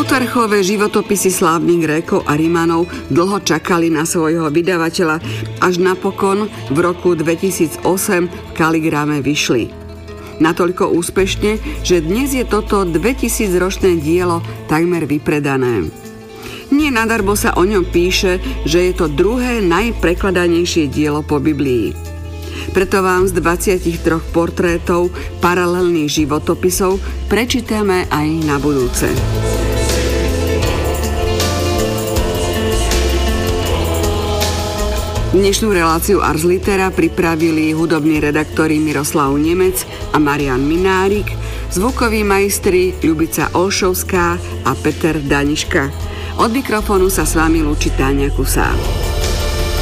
Plutarchové životopisy slávnych Grékov a Rimanov dlho čakali na svojho vydavateľa, až napokon v roku 2008 v Kaligrame vyšli. Natoľko úspešne, že dnes je toto 2000-ročné dielo takmer vypredané. Nie nadarmo sa o ňom píše, že je to druhé najprekladanejšie dielo po Biblii. Preto vám z 23 portrétov paralelných životopisov prečítame aj na budúce. Dnešnú reláciu Ars Litera pripravili hudobní redaktori Miroslav Nemec a Marian Minárik, zvukoví majstri Ľubica Olšovská a Peter Daniška. Od mikrofónu sa s vami lúči Táňa Kusá.